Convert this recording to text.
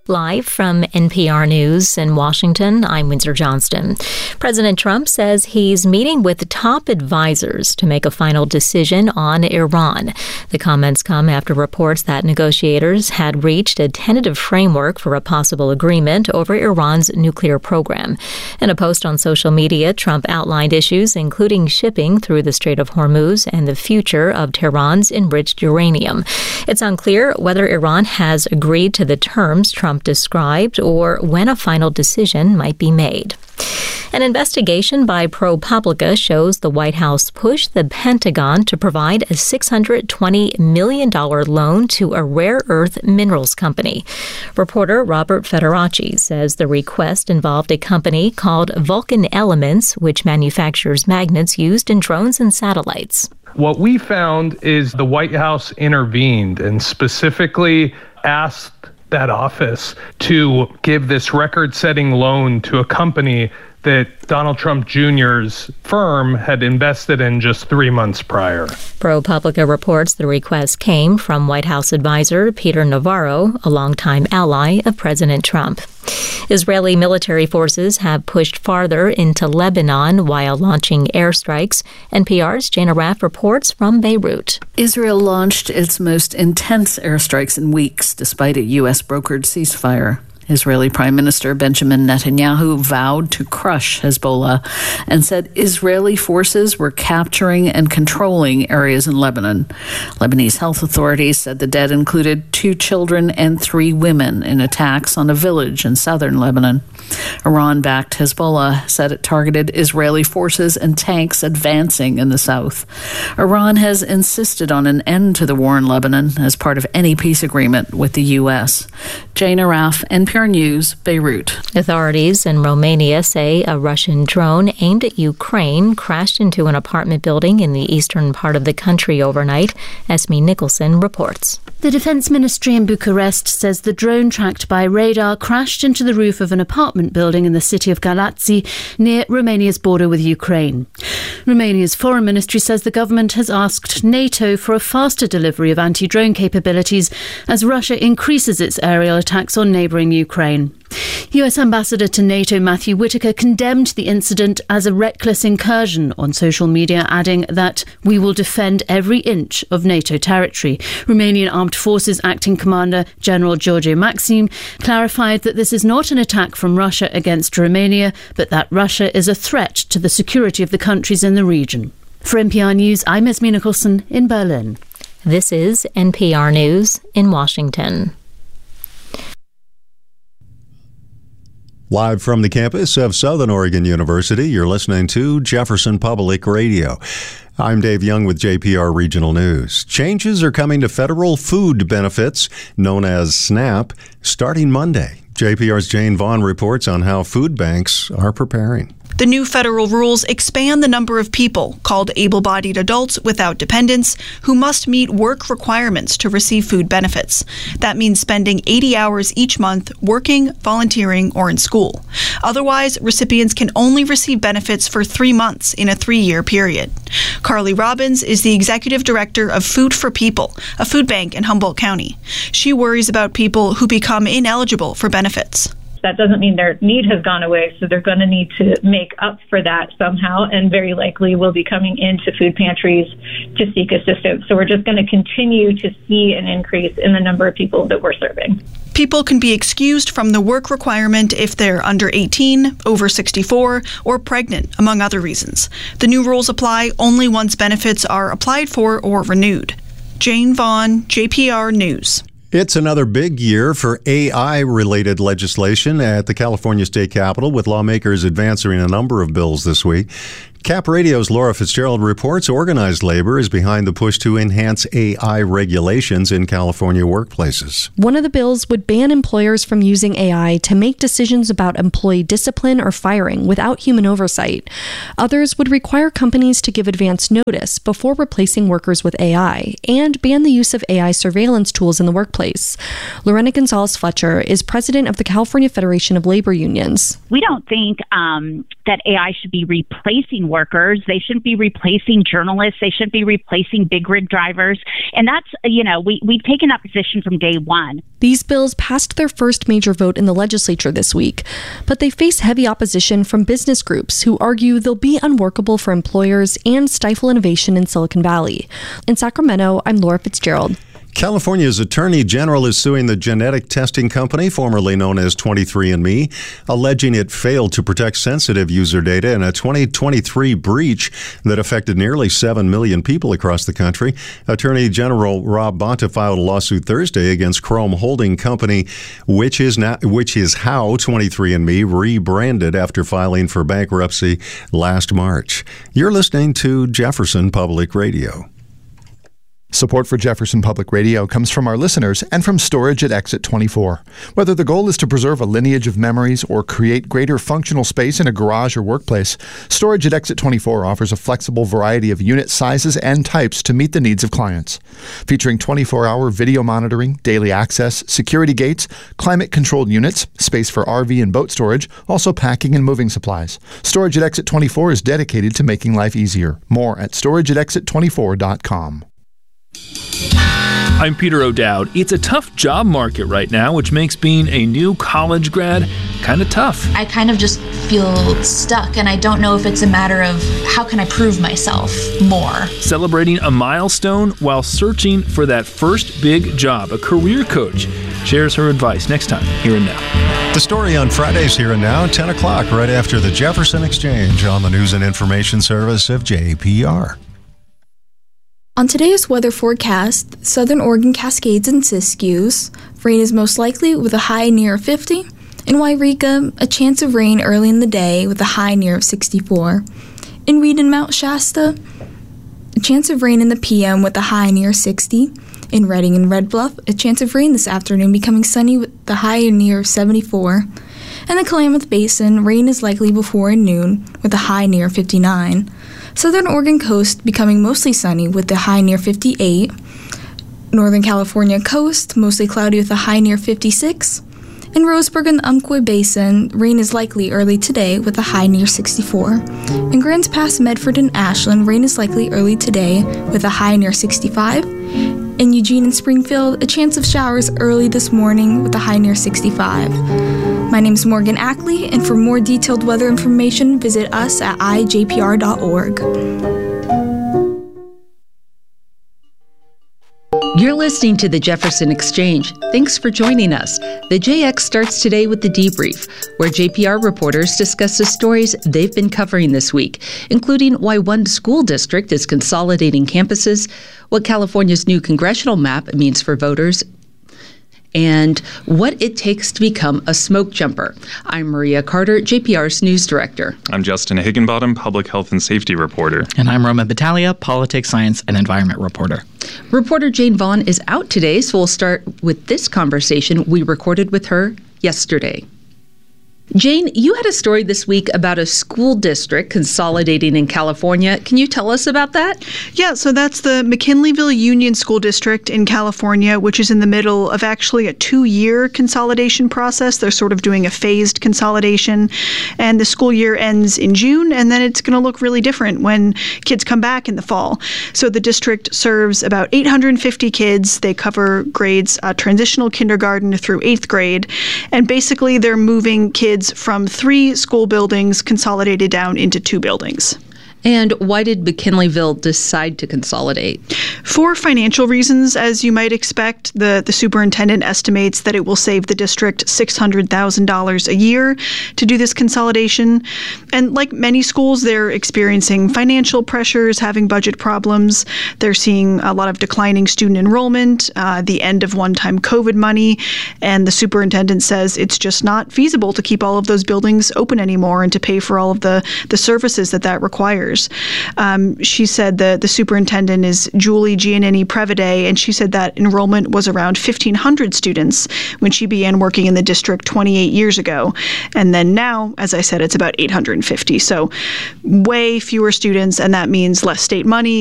Live from NPR News in Washington, I'm Windsor Johnston. President Trump says he's meeting with top advisors to make a final decision on Iran. The comments come after reports that negotiators had reached a tentative framework for a possible agreement over Iran's nuclear program. In a post on social media, Trump outlined issues including shipping through the Strait of Hormuz and the future of Tehran's enriched uranium. It's unclear whether Iran has agreed to the terms Trump described or when a final decision might be made. An investigation by ProPublica shows the White House pushed the Pentagon to provide a $620 million loan to a rare earth minerals company. Reporter Robert Federaci says the request involved a company called Vulcan Elements, which manufactures magnets used in drones and satellites. What we found is the White House intervened and specifically asked that office to give this record-setting loan to a company that Donald Trump Jr.'s firm had invested in just 3 months prior. ProPublica reports the request came from White House advisor Peter Navarro, a longtime ally of President Trump. Israeli military forces have pushed farther into Lebanon while launching airstrikes. NPR's Jana Raff reports from Beirut. Israel launched its most intense airstrikes in weeks, despite a U.S.-brokered ceasefire. Israeli Prime Minister Benjamin Netanyahu vowed to crush Hezbollah and said Israeli forces were capturing and controlling areas in Lebanon. Lebanese health authorities said the dead included 2 children and 3 women in attacks on a village in southern Lebanon. Iran-backed Hezbollah said it targeted Israeli forces and tanks advancing in the south. Iran has insisted on an end to the war in Lebanon as part of any peace agreement with the U.S. Jana Raff, NPR News, Beirut. Authorities in Romania say a Russian drone aimed at Ukraine crashed into an apartment building in the eastern part of the country overnight. Esme Nicholson reports. The Defense Ministry in Bucharest says the drone tracked by radar crashed into the roof of an apartment building in the city of Galați near Romania's border with Ukraine. Romania's foreign ministry says the government has asked NATO for a faster delivery of anti-drone capabilities as Russia increases its aerial attacks on neighbouring Ukraine. US Ambassador to NATO Matthew Whitaker condemned the incident as a reckless incursion on social media, adding that we will defend every inch of NATO territory. Romanian Armed Forces Acting Commander General George Maxim clarified that this is not an attack from Russia against Romania, but that Russia is a threat to the security of the countries in the region. For NPR News, I'm Esme Nicholson in Berlin. This is NPR News in Washington. Live from the campus of Southern Oregon University, you're listening to Jefferson Public Radio. I'm Dave Young with JPR Regional News. Changes are coming to federal food benefits, known as SNAP, starting Monday. JPR's Jane Vaughn reports on how food banks are preparing. The new federal rules expand the number of people, called able-bodied adults without dependents, who must meet work requirements to receive food benefits. That means spending 80 hours each month working, volunteering, or in school. Otherwise, recipients can only receive benefits for 3 months in a 3-year period. Carly Robbins is the executive director of Food for People, a food bank in Humboldt County. She worries about people who become ineligible for benefits. That doesn't mean their need has gone away, so they're going to need to make up for that somehow, and very likely will be coming into food pantries to seek assistance. So we're just going to continue to see an increase in the number of people that we're serving. People can be excused from the work requirement if they're under 18, over 64, or pregnant, among other reasons. The new rules apply only once benefits are applied for or renewed. Jane Vaughn, JPR News. It's another big year for AI-related legislation at the California State Capitol, with lawmakers advancing a number of bills this week. Cap Radio's Laura Fitzgerald reports organized labor is behind the push to enhance AI regulations in California workplaces. One of the bills would ban employers from using AI to make decisions about employee discipline or firing without human oversight. Others would require companies to give advance notice before replacing workers with AI and ban the use of AI surveillance tools in the workplace. Lorena Gonzalez Fletcher is president of the California Federation of Labor Unions. We don't think that AI should be replacing workers. They shouldn't be replacing journalists. They shouldn't be replacing big rig drivers. And that's, we've taken that position from day one. These bills passed their first major vote in the legislature this week, but they face heavy opposition from business groups who argue they'll be unworkable for employers and stifle innovation in Silicon Valley. In Sacramento, I'm Laura Fitzgerald. California's Attorney General is suing the genetic testing company, formerly known as 23andMe, alleging it failed to protect sensitive user data in a 2023 breach that affected nearly 7 million people across the country. Attorney General Rob Bonta filed a lawsuit Thursday against Chrome Holding Company, which is how 23andMe rebranded after filing for bankruptcy last March. You're listening to Jefferson Public Radio. Support for Jefferson Public Radio comes from our listeners and from Storage at Exit 24. Whether the goal is to preserve a lineage of memories or create greater functional space in a garage or workplace, Storage at Exit 24 offers a flexible variety of unit sizes and types to meet the needs of clients. Featuring 24-hour video monitoring, daily access, security gates, climate-controlled units, space for RV and boat storage, also packing and moving supplies. Storage at Exit 24 is dedicated to making life easier. More at storageatexit24.com. I'm Peter O'Dowd. It's a tough job market right now, which makes being a new college grad kind of tough. I kind of just feel stuck, and I don't know if it's a matter of how can I prove myself more. Celebrating a milestone while searching for that first big job, a career coach shares her advice next time, Here and Now. The story on Fridays, Here and Now, 10 o'clock, right after the Jefferson Exchange on the News and Information Service of JPR. On today's weather forecast, southern Oregon Cascades and Siskiyous, rain is most likely with a high near 50. In Wairika, a chance of rain early in the day with a high near of 64. In Reed and Mount Shasta, a chance of rain in the PM with a high near 60. In Redding and Red Bluff, a chance of rain this afternoon becoming sunny with the high near 74. In the Klamath Basin, rain is likely before noon with a high near 59. Southern Oregon coast becoming mostly sunny with a high near 58. Northern California coast mostly cloudy with a high near 56. In Roseburg and the Umpqua Basin, rain is likely early today with a high near 64. In Grants Pass, Medford, and Ashland, rain is likely early today with a high near 65. In Eugene and Springfield, a chance of showers early this morning with a high near 65. My name is Morgan Ackley, and for more detailed weather information, visit us at ijpr.org. You're listening to the Jefferson Exchange. Thanks for joining us. The JX starts today with the debrief, where JPR reporters discuss the stories they've been covering this week, including why one school district is consolidating campuses, what California's new congressional map means for voters, and what it takes to become a smoke jumper. I'm Maria Carter, JPR's news director. I'm Justin Higginbottom, public health and safety reporter. And I'm Roman Battaglia, politics, science, and environment reporter. Reporter Jane Vaughn is out today, so we'll start with this conversation we recorded with her yesterday. Jane, you had a story this week about a school district consolidating in California. Can you tell us about that? Yeah, so that's the McKinleyville Union School District in California, which is in the middle of actually a 2-year consolidation process. They're sort of doing a phased consolidation, and the school year ends in June, and then it's going to look really different when kids come back in the fall. So the district serves about 850 kids. They cover grades transitional kindergarten through 8th grade, and basically they're moving kids from 3 school buildings consolidated down into 2 buildings. And why did McKinleyville decide to consolidate? For financial reasons, as you might expect. The superintendent estimates that it will save the district $600,000 a year to do this consolidation. And like many schools, they're experiencing financial pressures, having budget problems. They're seeing a lot of declining student enrollment, the end of one-time COVID money. And the superintendent says it's just not feasible to keep all of those buildings open anymore and to pay for all of the services that requires. She said that the superintendent is Julie Giannini Previde, and she said that enrollment was around 1,500 students when she began working in the district 28 years ago. And then now, as I said, it's about 850. So way fewer students, and that means less state money